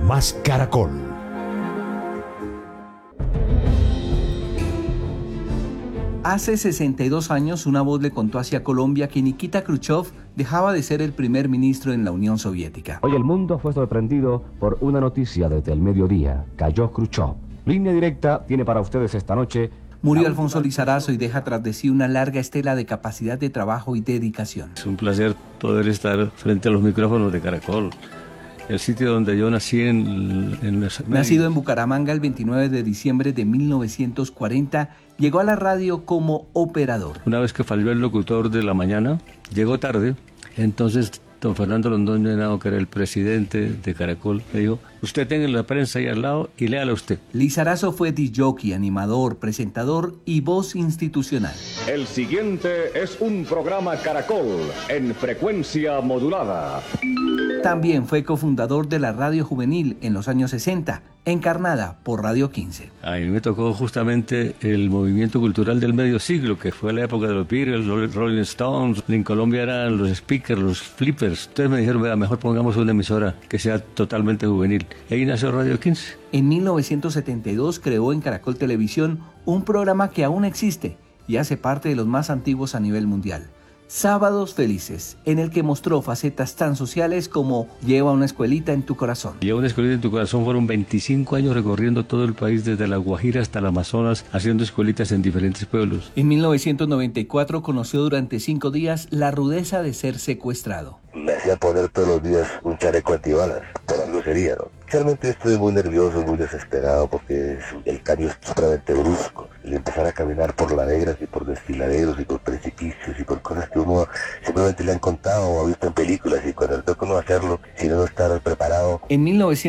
más Caracol. Hace 62 años, una voz le contó hacia Colombia que Nikita Khrushchev dejaba de ser el primer ministro en la Unión Soviética. Hoy el mundo fue sorprendido por una noticia desde el mediodía. Cayó Khrushchev. Línea Directa tiene para ustedes esta noche... Murió Alfonso Lizarazo y deja tras de sí una larga estela de capacidad de trabajo y dedicación. Es un placer poder estar frente a los micrófonos de Caracol. El sitio donde yo nací Nacido en Bucaramanga el 29 de diciembre de 1940, llegó a la radio como operador. Una vez que falló el locutor de la mañana, llegó tarde, entonces don Fernando Londoño Henao, que era el presidente de Caracol, me dijo: usted tenga la prensa ahí al lado y léala usted. Lizarazo fue disc-jockey, animador, presentador y voz institucional. El siguiente es un programa Caracol en frecuencia modulada. También fue cofundador de la Radio Juvenil en los años 60, encarnada por Radio 15. A mí me tocó justamente el movimiento cultural del medio siglo, que fue la época de los Beatles, los Rolling Stones. En Colombia eran los speakers, los flippers. Entonces me dijeron: vea, mejor pongamos una emisora que sea totalmente juvenil. Y ahí nació Radio 15. En 1972 creó en Caracol Televisión un programa que aún existe y hace parte de los más antiguos a nivel mundial. Sábados Felices, en el que mostró facetas tan sociales como Lleva una escuelita en tu corazón. Lleva una escuelita en tu corazón fueron 25 años recorriendo todo el país, desde La Guajira hasta el Amazonas, haciendo escuelitas en diferentes pueblos. En 1994 conoció durante 5 días la rudeza de ser secuestrado. Me hacía poner todos los días un chaleco antibalas, por algo sería, ¿no? Realmente estoy muy nervioso, muy desesperado, porque el cambio es totalmente brusco. El empezar a caminar por laderas y por desfiladeros y por precipicios y por cosas que uno simplemente le han contado o ha visto en películas, y cuando le toca no hacerlo, si no estar preparado. En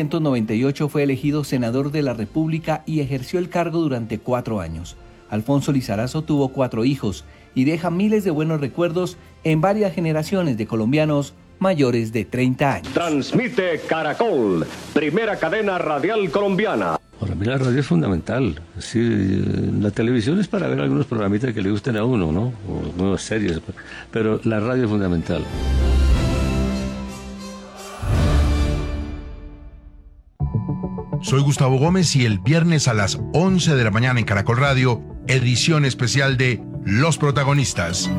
1998 fue elegido senador de la República y ejerció el cargo durante 4 años. Alfonso Lizarazo tuvo 4 hijos y deja miles de buenos recuerdos en varias generaciones de colombianos mayores de 30 años. Transmite Caracol, primera cadena radial colombiana. Para mí la radio es fundamental. Sí, la televisión es para ver algunos programitas que le gusten a uno, ¿no? O algunas series, pero la radio es fundamental. Soy Gustavo Gómez y el viernes a las 11 de la mañana en Caracol Radio, edición especial de Los Protagonistas.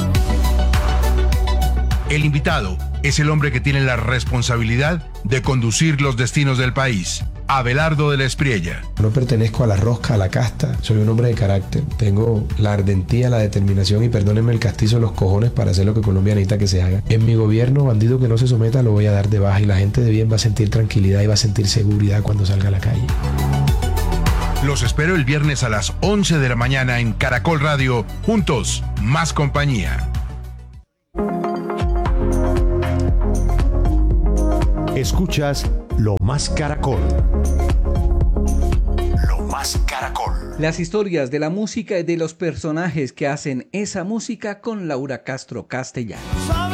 El invitado es el hombre que tiene la responsabilidad de conducir los destinos del país, Abelardo de la Espriella. No pertenezco a la rosca, a la casta, soy un hombre de carácter. Tengo la ardentía, la determinación y, perdónenme el castizo, los cojones para hacer lo que Colombia necesita que se haga. En mi gobierno, bandido que no se someta lo voy a dar de baja, y la gente de bien va a sentir tranquilidad y va a sentir seguridad cuando salga a la calle. Los espero el viernes a las 11 de la mañana en Caracol Radio. Juntos, más compañía. Escuchas Lo Más Caracol. Lo Más Caracol. Las historias de la música y de los personajes que hacen esa música con Laura Castro Castellanos.